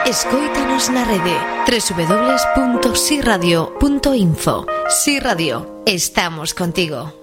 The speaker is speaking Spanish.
Escóitanos na rede www.siradio.info. Si Radio, estamos contigo.